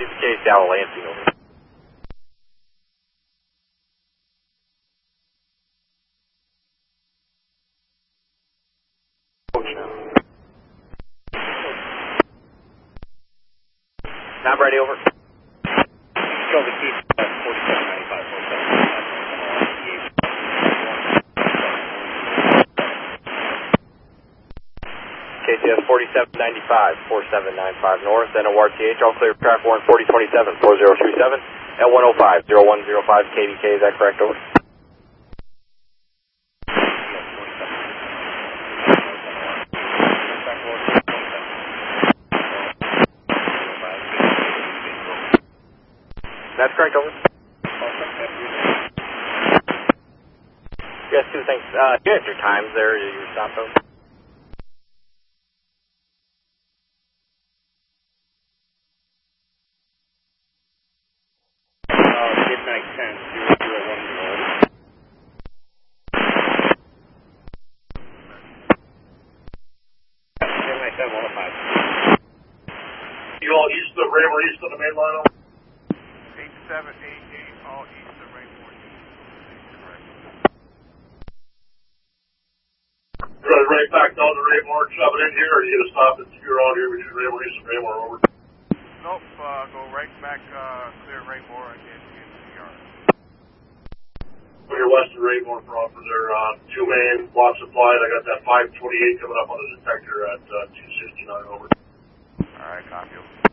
Case down Lansing over. Not ready, over. Go the key 4795, KCS 4795, 4795 north, NORTH, all clear, track 1, 4027, 4037, and 105, 0105, KDK, is that correct, over? That's correct, over. Yes, two things. You have your times there, your stop those. midnight 10, 0010. Midnight 10, 105. You all east of the Raymore, east of the main line? 8788, all east of Raymore. Correct. You're going right back down to Raymore, shove it in here, or are you going to stop and figure out here between Raymore, east and Raymore, over? Nope, go right back, clear Raymore and get into the yard. When you're west of Raymore for their 2 main block supplied, I got that 528 coming up on the detector at 269, over. Alright, copy.